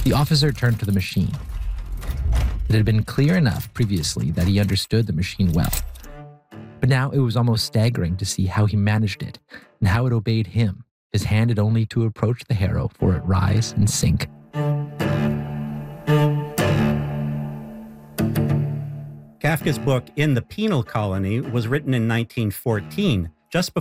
The officer turned to the machine. It had been clear enough previously that he understood the machine well. But now it was almost staggering to see how he managed it and how it obeyed him. His hand had only to approach the harrow for it rise and sink. Kafka's book In the Penal Colony was written in 1914, just